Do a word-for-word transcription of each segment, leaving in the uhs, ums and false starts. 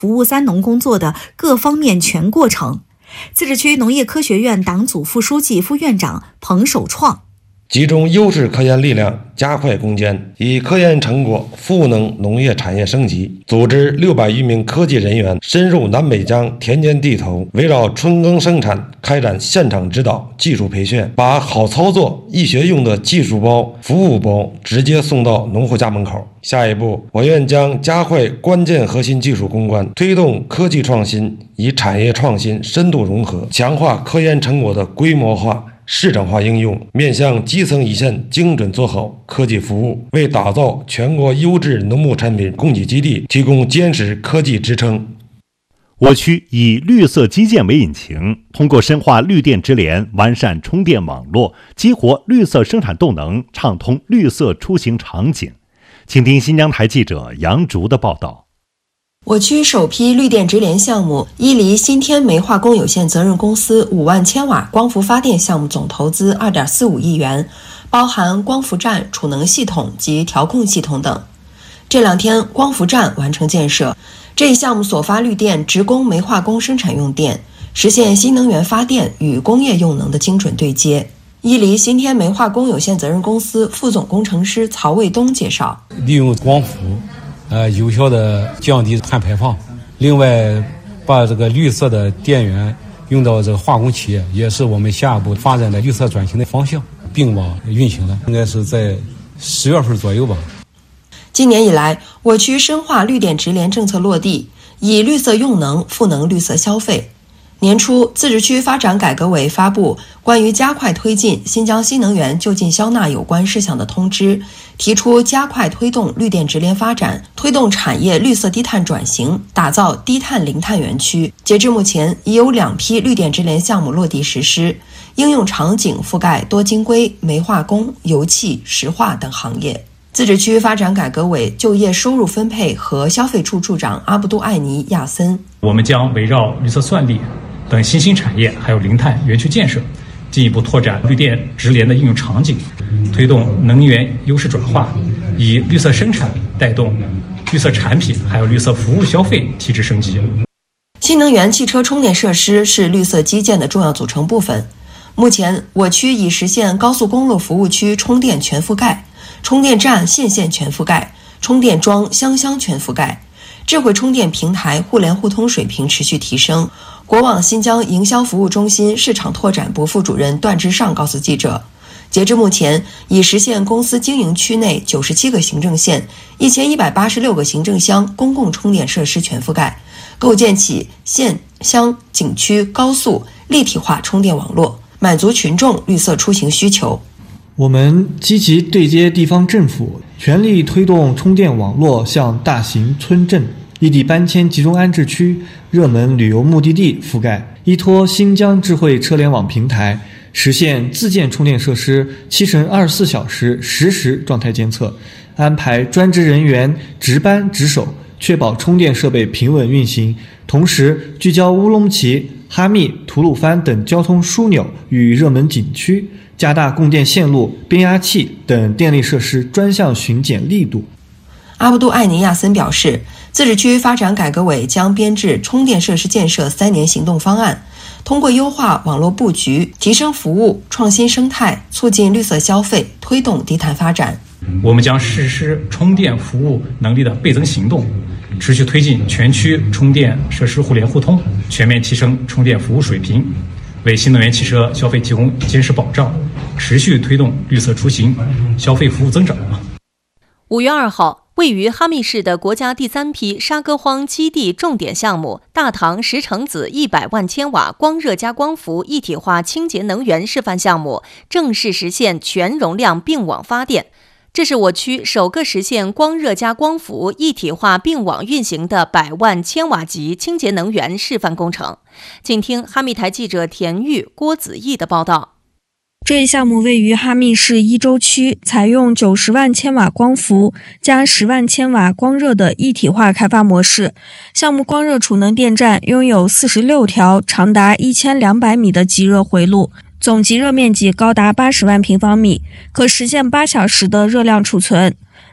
服务三农工作的各方面全过程。自治区农业科学院党组副书记、副院长彭守创。 集中优势科研力量，加快攻坚，以科研成果赋能农业产业升级。组织六百余名科技人员深入南北疆田间地头，围绕春耕生产开展现场指导、技术培训，把好操作、易学用的技术包、服务包直接送到农户家门口。下一步，我院将加快关键核心技术攻关，推动科技创新与产业创新深度融合，强化科研成果的规模化、市场化应用，面向基层一线精准做好科技服务，为打造全国优质农牧产品供给基地提供坚实科技支撑。 我区以绿色基建为引擎，通过深化绿电直连，完善充电网络，激活绿色生产动能，畅通绿色出行场景。请听新疆台记者杨竹的报道。 我区首批绿电直连项目伊犁新天煤化工有限责任公司五万千瓦光伏发电项目总投资 二点四五亿元，包含光伏站、储能系统及调控系统等。这两天光伏站完成建设，这一项目所发绿电直供煤化工生产用电，实现新能源发电与工业用能的精准对接。伊犁新天煤化工有限责任公司副总工程师曹卫东介绍， 利用光伏呃，有效的降低碳排放，另外把这个绿色的电源用到这个化工企业，也是我们下一步发展的绿色转型的方向，并网运行了，应该是在十月份左右吧。 今年以来，我区深化绿电直连政策落地，以绿色用能赋能绿色消费。年初，自治区发展改革委发布关于加快推进新疆新能源就近消纳有关事项的通知，提出加快推动绿电直连发展，推动产业绿色低碳转型，打造低碳零碳园区。截至目前，已有两批绿电直连项目落地实施，应用场景覆盖多晶硅、煤化工、油气、石化等行业。自治区发展改革委就业收入分配和消费处处长阿布都艾尼亚森， 我们将围绕绿色算力等新兴产业还有零碳园区建设，进一步拓展绿电直连的应用场景，推动能源优势转化，以绿色生产带动绿色产品还有绿色服务消费提质升级。 新能源汽车充电设施是绿色基建的重要组成部分。目前，我区已实现高速公路服务区充电全覆盖，充电站线线全覆盖，充电桩箱箱全覆盖，智慧充电平台互联互通水平持续提升。国网新疆营销服务中心市场拓展部副主任段之上告诉记者，截至目前，已实现公司经营区内九十七个行政县、一千一百八十六个行政乡公共充电设施全覆盖，构建起县、乡、景区、高速立体化充电网络，满足群众绿色出行需求。 我们积极对接地方政府，全力推动充电网络向大型村镇、异地搬迁集中安置区、热门旅游目的地覆盖，依托新疆智慧车联网平台，实现自建充电设施七乘二十四小时实时状态监测，安排专职人员值班值守，确保充电设备平稳运行，同时聚焦乌鲁木齐、哈密、吐鲁番等交通枢纽与热门景区，加大供电线路、变压器等电力设施专项巡检力度。 阿布都艾尼亚森表示，自治区发展改革委将编制充电设施建设三年行动方案，通过优化网络布局、提升服务、创新生态，促进绿色消费，推动低碳发展。 我们将实施充电服务能力的倍增行动，持续推进全区充电设施互联互通，全面提升充电服务水平，为新能源汽车消费提供坚实保障，持续推动绿色出行消费服务增长。 五月二号，位于哈密市的国家第三批沙歌荒基地重点项目大唐石城子一百万千瓦光热加光伏一体化清洁能源示范项目正式实现全容量并网发电。这是我区首个实现光热加光伏一体化并网运行的百万千瓦级清洁能源示范工程。请听哈密台记者田玉、郭子毅的报道。 这一项目位于哈密市伊州区，采用九十万千瓦光伏加十万千瓦光热的一体化开发模式。项目光热储能电站拥有四十六条长达一千两百米的极热回路，总极热面积高达八十万平方米，可实现八小时的热量储存。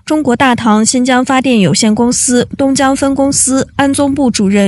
中国大唐新疆发电有限公司东江分公司安综部主任